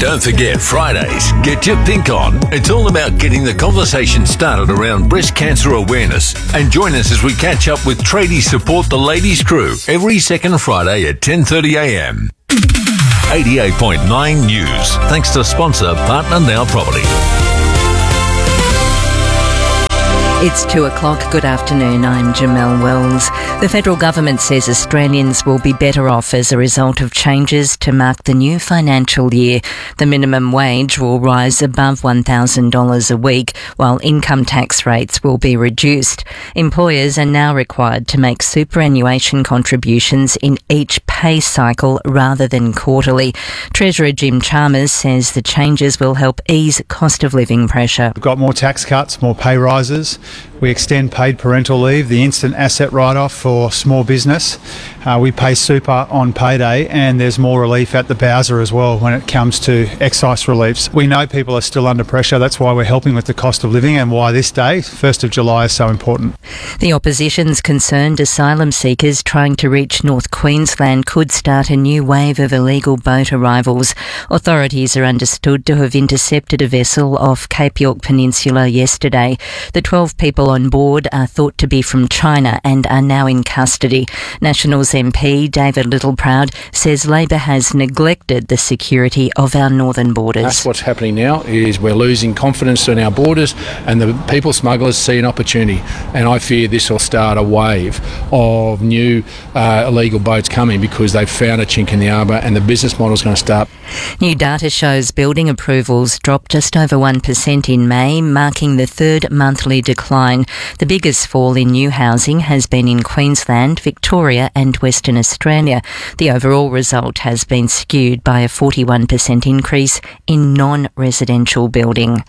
Don't forget Fridays. Get your pink on. It's all about getting the conversation started around breast cancer awareness. And join us as we catch up with Tradies Support the Ladies Crew every second Friday at 10:30am. 88.9 News. Thanks to sponsor Partner Now Property. It's 2:00. Good afternoon. I'm Jamelle Wells. The federal government says Australians will be better off as a result of changes to mark the new financial year. The minimum wage will rise above $1,000 a week, while income tax rates will be reduced. Employers are now required to make superannuation contributions in each pay cycle rather than quarterly. Treasurer Jim Chalmers says the changes will help ease cost of living pressure. We've got more tax cuts, more pay rises. We extend paid parental leave, the instant asset write-off for small business. We pay super on payday, and there's more relief at the Bowser as well when it comes to excise reliefs. We know people are still under pressure. That's why we're helping with the cost of living and why this day, 1st of July, is so important. The opposition's concerned asylum seekers trying to reach North Queensland could start a new wave of illegal boat arrivals. Authorities are understood to have intercepted a vessel off Cape York Peninsula yesterday. The 12 people on board are thought to be from China and are now in custody. Nationals MP David Littleproud says Labor has neglected the security of our northern borders. That's what's happening now, is we're losing confidence in our borders, and the people smugglers see an opportunity, and I fear this will start a wave of new illegal boats coming because they've found a chink in the arbour, and the business model's going to start. New data shows building approvals dropped just over 1% in May, marking the third monthly decline. The biggest fall in new housing has been in Queensland, Victoria and Western Australia. The overall result has been skewed by a 41% increase in non-residential building.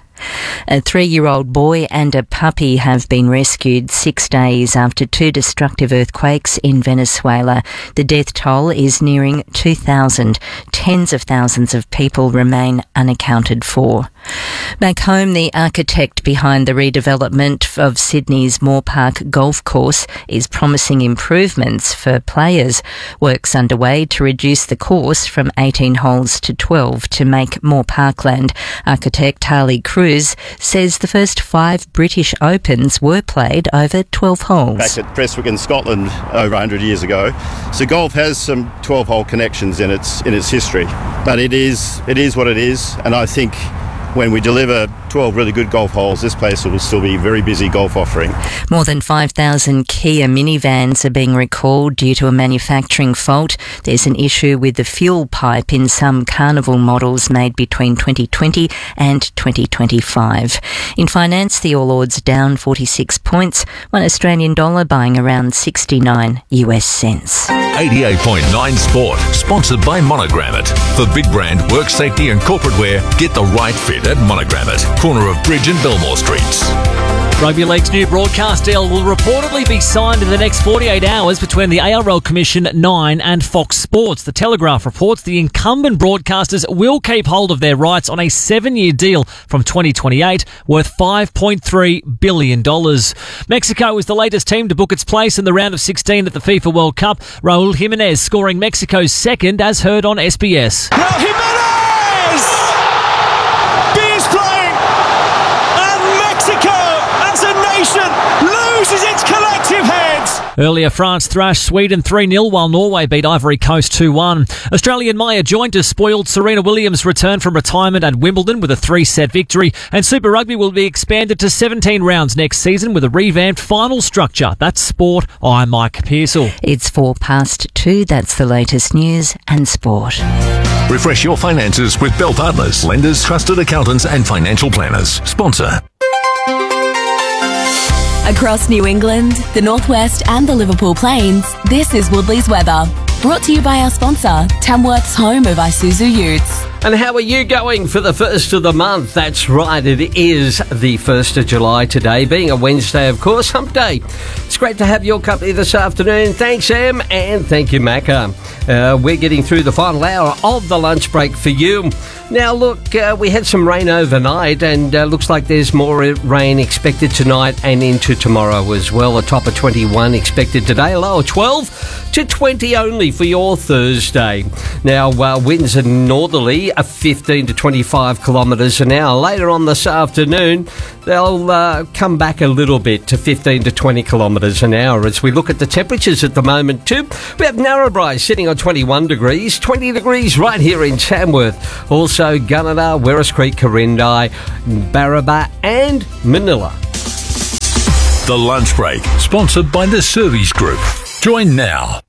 A 3-year-old boy and a puppy have been rescued 6 days after 2 destructive earthquakes in Venezuela. The death toll is nearing 2,000. Tens of thousands of people remain unaccounted for. Back home, the architect behind the redevelopment of Sydney's Moore Park golf course is promising improvements for players. Works underway to reduce the course from 18 holes to 12 to make more parkland. Architect Harley Cruz says the first 5 British Opens were played over 12 holes. Back at Prestwick in Scotland over 100 years ago. So golf has some 12-hole connections in its history, but it is what it is, and I think when we deliver 12 really good golf holes, this place will still be a very busy golf offering. More than 5,000 Kia minivans are being recalled due to a manufacturing fault. There's an issue with the fuel pipe in some Carnival models made between 2020 and 2025. In finance, the All Ords down 46 points, one Australian dollar buying around 69 US cents. 88.9 Sport, sponsored by Monogram It. For big brand, work safety and corporate wear, get the right fit at Monogram It, corner of Bridge and Belmore Streets. Rugby League's new broadcast deal will reportedly be signed in the next 48 hours between the ARL Commission, Nine and Fox Sports. The Telegraph reports the incumbent broadcasters will keep hold of their rights on a 7-year deal from 2028 worth $5.3 billion. Mexico is the latest team to book its place in the round of 16 at the FIFA World Cup. Raul Jimenez scoring Mexico's second, as heard on SBS. Raul Jimenez! Beers flying, and Mexico as a nation loses its collective heads. Earlier, France thrashed Sweden 3-0 while Norway beat Ivory Coast 2-1. Australian Maya Jointer spoiled Serena Williams' return from retirement at Wimbledon with a 3-set victory, and Super Rugby will be expanded to 17 rounds next season with a revamped final structure. That's sport. I'm Mike Pearsall. It's 2:04. That's the latest news and sport. Refresh your finances with Bell Partners, lenders, trusted accountants and financial planners. Sponsor. Across New England, the Northwest and the Liverpool Plains, this is Woodley's weather. Brought to you by our sponsor, Tamworth's home of Isuzu Utes. And how are you going for the first of the month? That's right, it is the 1st of July today, being a Wednesday, of course, hump day. It's great to have your company this afternoon. Thanks, Em, and thank you, Macca. We're getting through the final hour of the lunch break for you. Now, look, we had some rain overnight, and looks like there's more rain expected tonight and into tomorrow as well. A top of 21 expected today, a low of 12 to 20 only for your Thursday. Now, winds are northerly be 15 to 25 kilometres an hour. Later on this afternoon, they'll come back a little bit to 15 to 20 kilometres an hour. As we look at the temperatures at the moment too, we have Narrabri sitting on 21 degrees, 20 degrees right here in Tamworth. Also Gunnedah, Werris Creek, Corindi, Barraba and Manila. The Lunch Break, sponsored by the Service Group. Join now.